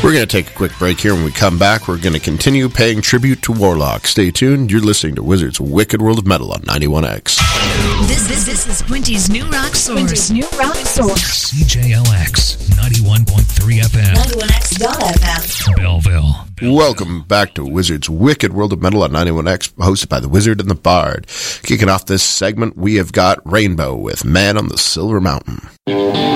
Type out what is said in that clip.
We're going to take a quick break here. When we come back, we're going to continue paying tribute to Warlock. Stay tuned. You're listening to Wizards Wicked World of Metal on 91X. This is Quinty's new rock source. CJLX 91.3 FM. 91X.FM. Belleville. Welcome back to Wizards Wicked World of Metal on 91X, hosted by the Wizard and the Bard. Kicking off this segment, we have got Rainbow with Man on the Silver Mountain.